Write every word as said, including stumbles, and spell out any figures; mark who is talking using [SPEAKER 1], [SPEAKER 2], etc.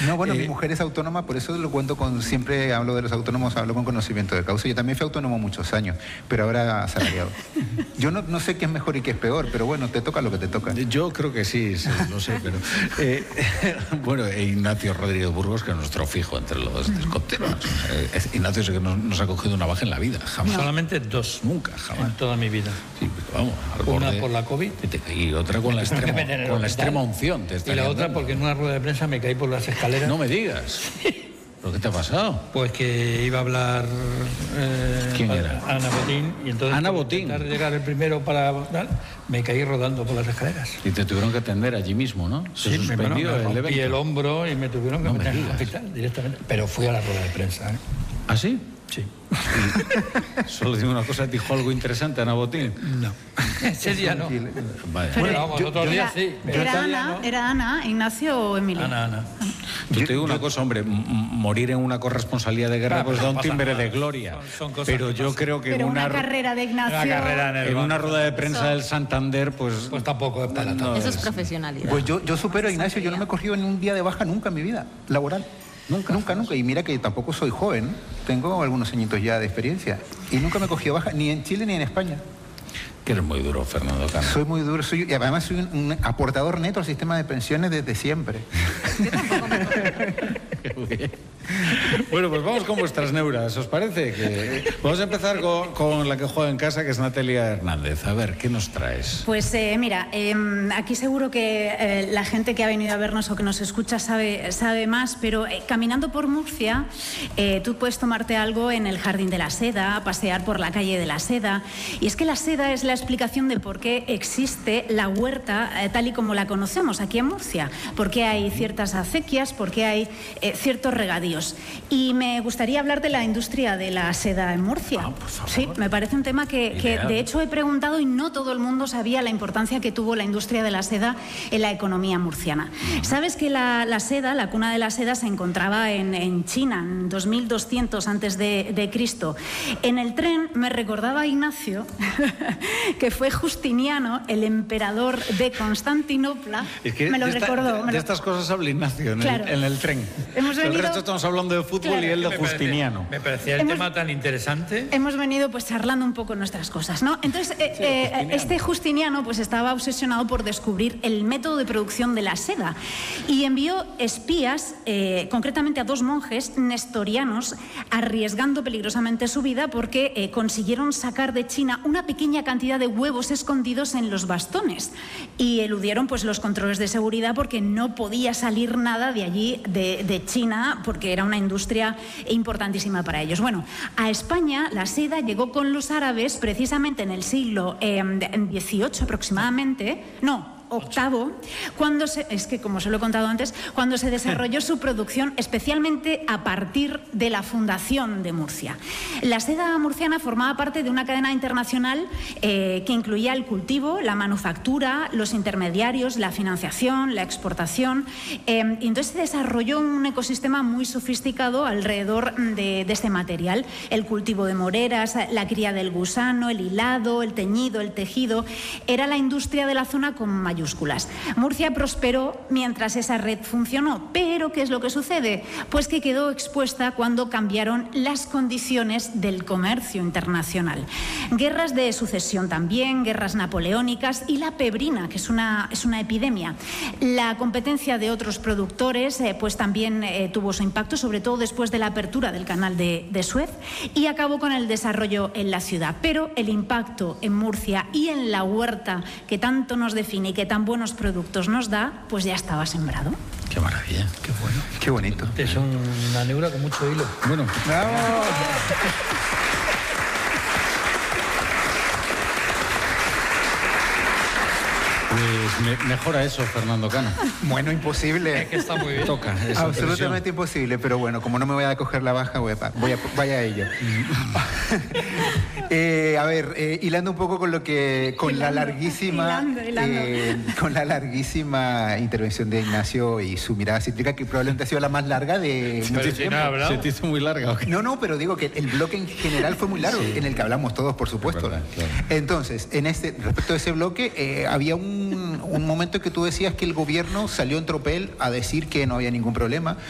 [SPEAKER 1] No, bueno,
[SPEAKER 2] Eh,
[SPEAKER 1] mi mujer es autónoma, por eso lo cuento con, siempre hablo de los autónomos, hablo con conocimiento de causa. Yo también fui autónomo muchos años, pero ahora asalariado. Yo no, no sé qué es mejor y qué es peor, pero bueno, te toca lo que te toca.
[SPEAKER 2] Yo creo que sí, sí, lo sé, pero... Eh, bueno, e Ignacio Rodríguez Burgos, que es nuestro fijo entre los descontinuos. Eh, Ignacio sé que no nos ha cogido una baja en la vida, jamás.
[SPEAKER 3] Solamente dos.
[SPEAKER 2] Nunca, jamás.
[SPEAKER 3] En toda mi vida.
[SPEAKER 2] Sí, pero vamos, al
[SPEAKER 3] Una
[SPEAKER 2] borde.
[SPEAKER 3] por la COVID.
[SPEAKER 2] Y, te- y otra con la
[SPEAKER 3] Me tuve que
[SPEAKER 2] extrema,
[SPEAKER 3] meter en el
[SPEAKER 2] con la
[SPEAKER 3] hospital.
[SPEAKER 2] extrema unción. Te
[SPEAKER 3] Y
[SPEAKER 2] estaría
[SPEAKER 3] la otra
[SPEAKER 2] dando.
[SPEAKER 3] porque en una rueda de prensa me caí por las escaleras.
[SPEAKER 2] No me digas. ¿Pero qué te ha pasado?
[SPEAKER 3] Pues que iba a hablar eh,
[SPEAKER 2] ¿Quién era?
[SPEAKER 3] Ana Botín, y entonces
[SPEAKER 2] Ana
[SPEAKER 3] por
[SPEAKER 2] Botín.
[SPEAKER 3] intentar llegar el primero para tal, me caí rodando por las escaleras.
[SPEAKER 2] Y te tuvieron que atender allí mismo, ¿no? Se
[SPEAKER 3] Sí, me, bueno,
[SPEAKER 2] suspendió
[SPEAKER 3] me
[SPEAKER 2] el
[SPEAKER 3] rompí
[SPEAKER 2] evento.
[SPEAKER 3] el hombro y me tuvieron que
[SPEAKER 2] No me
[SPEAKER 3] meter en el
[SPEAKER 2] digas.
[SPEAKER 3] hospital directamente. Pero fui a la rueda de prensa, ¿eh?
[SPEAKER 2] ¿Ah, sí?
[SPEAKER 3] Sí.
[SPEAKER 2] Solo digo una cosa, ¿dijo algo interesante Ana Botín?
[SPEAKER 3] No. Ese día no.
[SPEAKER 2] Vale.
[SPEAKER 3] Bueno, vamos, otros días
[SPEAKER 4] Era,
[SPEAKER 3] sí. pero
[SPEAKER 4] era
[SPEAKER 3] ese día
[SPEAKER 4] Ana,
[SPEAKER 3] no.
[SPEAKER 4] era Ana, Ignacio o Emilio.
[SPEAKER 3] Ana, Ana.
[SPEAKER 2] Yo te digo una cosa, hombre, m- m- morir en una corresponsalía de guerra
[SPEAKER 3] Claro,
[SPEAKER 2] pues
[SPEAKER 3] pero
[SPEAKER 2] da un
[SPEAKER 3] no pasa
[SPEAKER 2] timbre
[SPEAKER 3] nada.
[SPEAKER 2] de gloria.
[SPEAKER 3] Son- son cosas
[SPEAKER 2] Pero
[SPEAKER 3] que
[SPEAKER 2] yo
[SPEAKER 3] pasan.
[SPEAKER 2] creo que en
[SPEAKER 4] Pero una,
[SPEAKER 2] una,
[SPEAKER 4] carrera de Ignacio.
[SPEAKER 3] Una carrera en el
[SPEAKER 2] en una
[SPEAKER 3] banco.
[SPEAKER 2] rueda de prensa
[SPEAKER 5] Eso-
[SPEAKER 2] del Santander, pues...
[SPEAKER 3] Pues tampoco es para tanto.
[SPEAKER 2] No,
[SPEAKER 5] Eso es
[SPEAKER 2] es-
[SPEAKER 5] profesionalidad.
[SPEAKER 1] Pues yo, yo supero a Ignacio, yo no me he cogido ni un día de baja nunca en mi vida laboral. Nunca, nunca, nunca. Y mira que tampoco soy joven, tengo algunos añitos ya de experiencia. Y nunca me he cogido baja, ni en Chile ni en España.
[SPEAKER 2] Que eres muy duro, Fernando Cano.
[SPEAKER 1] Soy muy duro, soy, y además soy un, un aportador neto al sistema de pensiones desde siempre.
[SPEAKER 2] Bueno, pues vamos con vuestras neuras, ¿os parece? Que... Vamos a empezar con, con la que juega en casa, que es Natalia Hernández. A ver, ¿qué nos traes?
[SPEAKER 4] Pues eh, mira, eh, aquí seguro que eh, la gente que ha venido a vernos o que nos escucha sabe, sabe más, pero eh, caminando por Murcia, eh, tú puedes tomarte algo en el Jardín de la Seda, pasear por la calle de la Seda. Y es que la seda es la explicación de por qué existe la huerta eh, tal y como la conocemos aquí en Murcia. Por qué hay ciertas acequias, por qué hay eh, ciertos regadíos. Y me gustaría hablar de la industria de la seda en Murcia.
[SPEAKER 2] Ah, por favor.
[SPEAKER 4] Sí, me parece un tema que, que
[SPEAKER 2] Ideal.
[SPEAKER 4] de hecho he preguntado y no todo el mundo sabía la importancia que tuvo la industria de la seda en la economía murciana. ¿Sabes que la, la seda, la cuna de la seda, se encontraba en, en China en dos mil doscientos antes de, de Cristo? En el tren me recordaba Ignacio que fue Justiniano, el emperador de Constantinopla.
[SPEAKER 2] Es que
[SPEAKER 4] me lo
[SPEAKER 2] de, esta-
[SPEAKER 4] recordó.
[SPEAKER 2] de-
[SPEAKER 4] me
[SPEAKER 2] de
[SPEAKER 4] lo-
[SPEAKER 2] estas cosas habla Ignacio en,
[SPEAKER 4] Claro.
[SPEAKER 2] el, en el tren.
[SPEAKER 4] Hemos
[SPEAKER 2] El
[SPEAKER 4] venido-
[SPEAKER 2] resto estamos hablando de fútbol
[SPEAKER 4] Claro.
[SPEAKER 2] y él de
[SPEAKER 3] Me parecía-
[SPEAKER 2] Justiniano.
[SPEAKER 3] Me parecía el
[SPEAKER 4] Hemos-
[SPEAKER 3] tema tan interesante.
[SPEAKER 4] Hemos venido pues charlando un poco nuestras cosas, ¿no? Entonces, eh, eh,
[SPEAKER 2] Justiniano.
[SPEAKER 4] este Justiniano pues estaba obsesionado por descubrir el método de producción de la seda y envió espías, eh, concretamente a dos monjes nestorianos, arriesgando peligrosamente su vida porque eh, consiguieron sacar de China una pequeña cantidad de huevos escondidos en los bastones y eludieron pues los controles de seguridad porque no podía salir nada de allí, de, de China, porque era una industria importantísima para ellos. Bueno, a España la seda llegó con los árabes precisamente en el siglo eh, dieciocho aproximadamente, no, octavo, cuando se, es que como se lo he contado antes, cuando se desarrolló su producción, especialmente a partir de la fundación de Murcia. La seda murciana formaba parte de una cadena internacional eh, que incluía el cultivo, la manufactura, los intermediarios, la financiación, la exportación, eh, y entonces se desarrolló un ecosistema muy sofisticado alrededor de, de este material, el cultivo de moreras, la cría del gusano, el hilado, el teñido, el tejido. Era la industria de la zona con mayúsculas. Murcia prosperó mientras esa red funcionó, pero ¿qué es lo que sucede? Pues que quedó expuesta cuando cambiaron las condiciones del comercio internacional. Guerras de sucesión también, guerras napoleónicas y la pebrina, que es una, es una epidemia. La competencia de otros productores eh, pues también eh, tuvo su impacto, sobre todo después de la apertura del canal de, de Suez, y acabó con el desarrollo en la ciudad. Pero el impacto en Murcia y en la huerta que tanto nos define y que tan buenos productos nos da, pues ya estaba sembrado.
[SPEAKER 2] Qué maravilla.
[SPEAKER 3] Qué bueno.
[SPEAKER 1] Qué bonito.
[SPEAKER 3] Es una neura con mucho hilo.
[SPEAKER 2] Bueno,
[SPEAKER 1] ¡Bravo!
[SPEAKER 2] pues me- mejora eso, Fernando Cano.
[SPEAKER 1] Bueno, imposible.
[SPEAKER 3] Que está muy bien.
[SPEAKER 2] Toca esa
[SPEAKER 1] Absolutamente imposible, pero bueno, como no me voy a coger la baja, voy a, voy a- vaya a ello. Eh, a ver, eh, hilando un poco con lo que, con la
[SPEAKER 4] Hilando,
[SPEAKER 1] larguísima,
[SPEAKER 4] hilando, hilando.
[SPEAKER 1] eh, con la larguísima intervención de Ignacio y su mirada cítrica, que probablemente ha sido la más larga de mucho
[SPEAKER 3] Pero si
[SPEAKER 1] tiempo.
[SPEAKER 3] no ha hablado.
[SPEAKER 2] ¿Se te hizo muy larga o qué?
[SPEAKER 1] No, no, pero digo que el bloque en general fue muy largo, en el que hablamos todos, por supuesto.
[SPEAKER 2] Es verdad, claro.
[SPEAKER 1] Entonces, en este, respecto a ese bloque, eh, había un, un momento en que tú decías que el gobierno salió en tropel a decir que no había ningún problema,